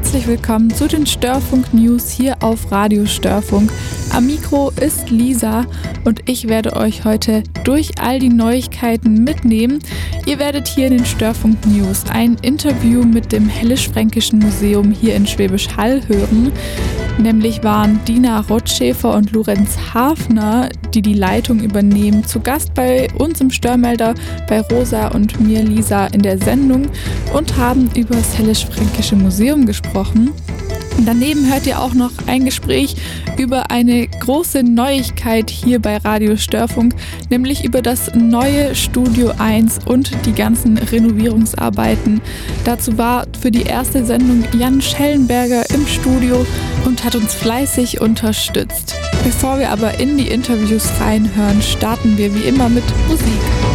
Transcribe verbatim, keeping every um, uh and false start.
herzlich willkommen zu den Störfunk News hier auf Radio Störfunk. Am Mikro ist Lisa und ich werde euch heute durch all die Neuigkeiten mitnehmen. Ihr werdet hier in den Störfunk News ein Interview mit dem Hellisch-Fränkischen Museum hier in Schwäbisch Hall hören. Nämlich waren Dina Rotschäfer und Lorenz Hafner, die die Leitung übernehmen, zu Gast bei uns im Störmelder, bei Rosa und mir, Lisa, in der Sendung und haben über das Hellisch-Fränkische Museum gesprochen. Daneben hört ihr auch noch ein Gespräch über eine große Neuigkeit hier bei Radio Störfunk, nämlich über das neue Studio eins und die ganzen Renovierungsarbeiten. Dazu war für die erste Sendung Jan Schellenberger im Studio und hat uns fleißig unterstützt. Bevor wir aber in die Interviews reinhören, starten wir wie immer mit Musik.